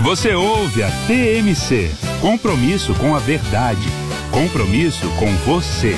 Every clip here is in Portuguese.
Você ouve a TMC. Compromisso com a verdade. Compromisso com você.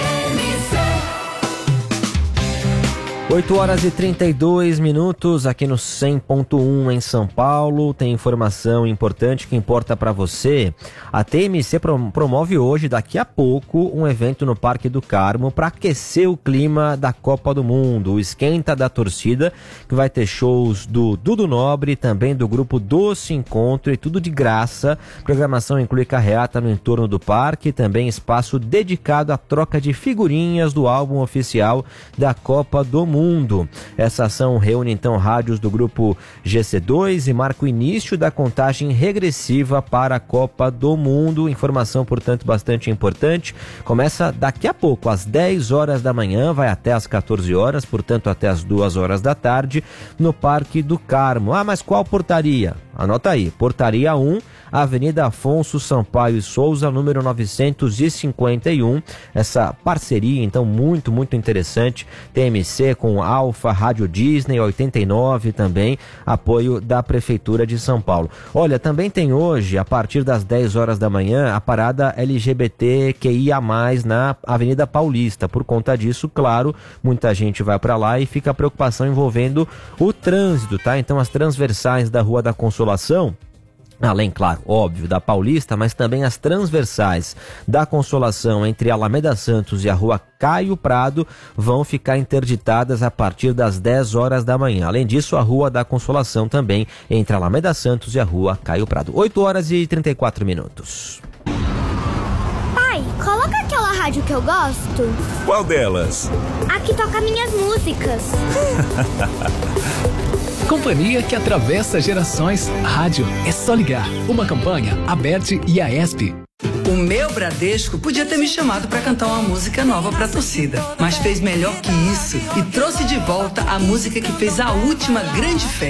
8h32 aqui no 100.1 em São Paulo. Tem informação importante que importa para você. A TMC promove hoje, daqui a pouco, um evento no Parque do Carmo para aquecer o clima da Copa do Mundo. O Esquenta da Torcida, que vai ter shows do Dudu Nobre, também do grupo Doce Encontro, e tudo de graça. A programação inclui carreata no entorno do parque, também espaço dedicado à troca de figurinhas do álbum oficial da Copa do Mundo. Essa ação reúne então rádios do grupo GC2 e marca o início da contagem regressiva para a Copa do Mundo. Informação, portanto, bastante importante. Começa daqui a pouco, às 10 horas da manhã, vai até às 14 horas, portanto até às 2 horas da tarde, no Parque do Carmo. Ah, mas qual portaria? Anota aí, portaria 1, Avenida Afonso Sampaio e Souza, número 951. Essa parceria, então, muito, muito interessante. TMC com Alfa, Rádio Disney, 89 também, apoio da Prefeitura de São Paulo. Olha, também tem hoje, a partir das 10 horas da manhã, a parada LGBTQIA+, na Avenida Paulista. Por conta disso, claro, muita gente vai para lá e fica a preocupação envolvendo o trânsito, tá? Então, as transversais da Rua da Consolação, além, claro, óbvio, da Paulista, mas também as transversais da Consolação entre a Alameda Santos e a Rua Caio Prado vão ficar interditadas a partir das 10 horas da manhã. Além disso, a Rua da Consolação também entre a Alameda Santos e a Rua Caio Prado. 8h34. Pai, coloca aquela rádio que eu gosto. Qual delas? A que toca minhas músicas. Companhia que atravessa gerações. Rádio é só ligar. Uma campanha, Aberte e Aesp. O meu Bradesco podia ter me chamado para cantar uma música nova para a torcida, mas fez melhor que isso e trouxe de volta a música que fez a última grande festa.